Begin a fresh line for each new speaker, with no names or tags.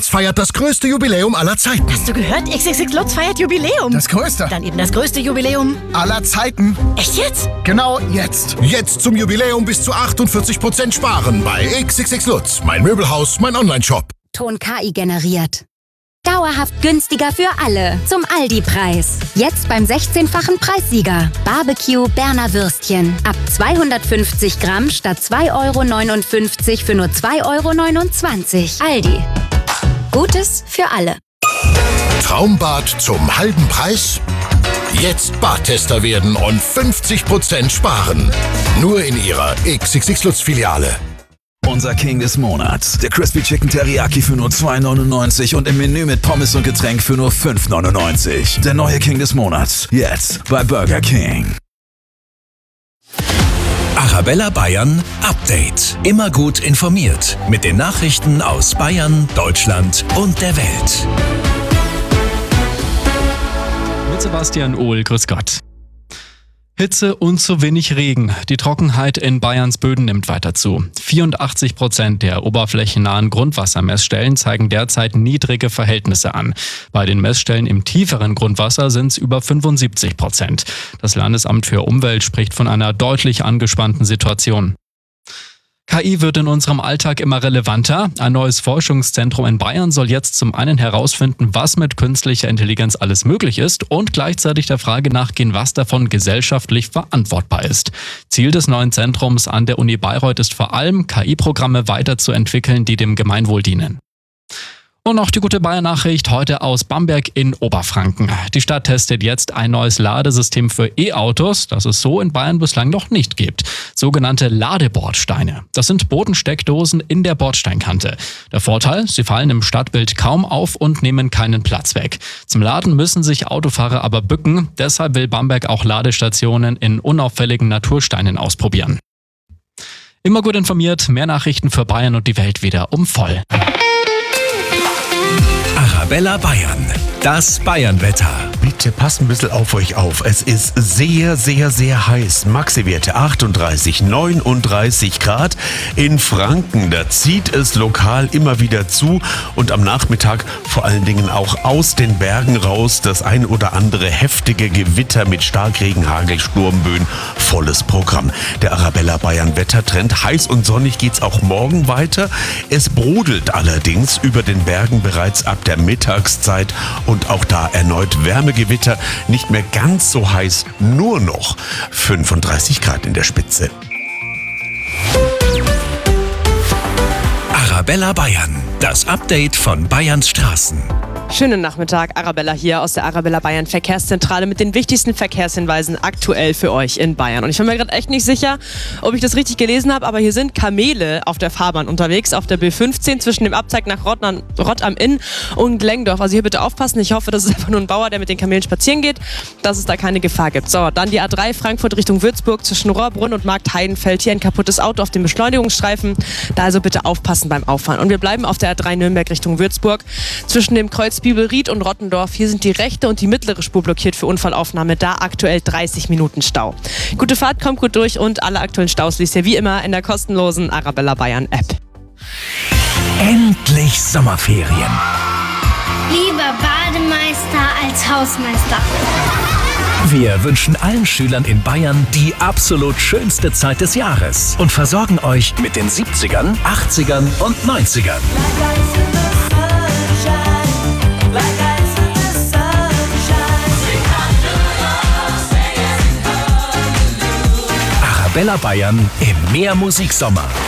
Feiert das größte Jubiläum aller Zeiten.
Hast du gehört? XXX Lutz feiert Jubiläum.
Das größte.
Dann eben das größte Jubiläum
aller Zeiten.
Echt jetzt?
Genau jetzt.
Jetzt zum Jubiläum bis zu 48% sparen bei XXX Lutz. Mein Möbelhaus, mein Onlineshop.
Ton KI generiert. Dauerhaft günstiger für alle. Zum Aldi-Preis. Jetzt beim 16-fachen Preissieger. Barbecue Berner Würstchen. Ab 250 Gramm statt 2,59 € für nur 2,29 €. Aldi. Gutes für alle.
Traumbad zum halben Preis? Jetzt Badtester werden und 50% sparen. Nur in Ihrer XXX Lutz Filiale.
Unser King des Monats. Der Crispy Chicken Teriyaki für nur 2,99 € und im Menü mit Pommes und Getränk für nur 5,99 €. Der neue King des Monats. Jetzt bei Burger King.
Arabella Bayern Update. Immer gut informiert mit den Nachrichten aus Bayern, Deutschland und der Welt.
Mit Sebastian Ohl, grüß Gott. Hitze und zu wenig Regen. Die Trockenheit in Bayerns Böden nimmt weiter zu. 84% der oberflächennahen Grundwassermessstellen zeigen derzeit niedrige Verhältnisse an. Bei den Messstellen im tieferen Grundwasser sind es über 75%. Das Landesamt für Umwelt spricht von einer deutlich angespannten Situation. KI wird in unserem Alltag immer relevanter. Ein neues Forschungszentrum in Bayern soll jetzt zum einen herausfinden, was mit künstlicher Intelligenz alles möglich ist und gleichzeitig der Frage nachgehen, was davon gesellschaftlich verantwortbar ist. Ziel des neuen Zentrums an der Uni Bayreuth ist vor allem, KI-Programme weiterzuentwickeln, die dem Gemeinwohl dienen. Und noch die gute Bayern-Nachricht heute aus Bamberg in Oberfranken. Die Stadt testet jetzt ein neues Ladesystem für E-Autos, das es so in Bayern bislang noch nicht gibt. Sogenannte Ladebordsteine. Das sind Bodensteckdosen in der Bordsteinkante. Der Vorteil, sie fallen im Stadtbild kaum auf und nehmen keinen Platz weg. Zum Laden müssen sich Autofahrer aber bücken. Deshalb will Bamberg auch Ladestationen in unauffälligen Natursteinen ausprobieren. Immer gut informiert, mehr Nachrichten für Bayern und die Welt wieder um voll.
Arabella Bayern, das Bayernwetter.
Bitte passt ein bisschen auf euch auf. Es ist sehr, sehr, sehr heiß. Maxi-Werte 38, 39 Grad. In Franken, da zieht es lokal immer wieder zu. Und am Nachmittag vor allen Dingen auch aus den Bergen raus das ein oder andere heftige Gewitter mit Starkregen, Hagel, Sturmböen. Volles Programm. Der Arabella Bayern Wettertrend. Heiß und sonnig geht's auch morgen weiter. Es brodelt allerdings über den Bergen bereits ab der Mittagszeit. Und auch da erneut Wärmegewitter, nicht mehr ganz so heiß, nur noch 35 Grad in der Spitze.
Arabella Bayern, das Update von Bayerns Straßen.
Schönen Nachmittag, Arabella hier aus der Arabella Bayern Verkehrszentrale mit den wichtigsten Verkehrshinweisen aktuell für euch in Bayern. Und ich bin mir gerade echt nicht sicher, ob ich das richtig gelesen habe, aber hier sind Kamele auf der Fahrbahn unterwegs, auf der B15 zwischen dem Abzweig nach Rott am Inn und Glengdorf. Also hier bitte aufpassen, ich hoffe, das ist einfach nur ein Bauer, der mit den Kamelen spazieren geht, dass es da keine Gefahr gibt. So, dann die A3 Frankfurt Richtung Würzburg zwischen Rohrbrunn und Marktheidenfeld. Hier ein kaputtes Auto auf dem Beschleunigungsstreifen, da also bitte aufpassen beim Auffahren. Und wir bleiben auf der A3 Nürnberg Richtung Würzburg zwischen dem Kreuz Bibelried und Rottendorf. Hier sind die rechte und die mittlere Spur blockiert für Unfallaufnahme. Da aktuell 30 Minuten Stau. Gute Fahrt, kommt gut durch und alle aktuellen Staus liest ihr wie immer in der kostenlosen Arabella Bayern App.
Endlich Sommerferien.
Lieber Bademeister als Hausmeister.
Wir wünschen allen Schülern in Bayern die absolut schönste Zeit des Jahres und versorgen euch mit den 70ern, 80ern und 90ern. Arabella Bayern im Mehrmusiksommer.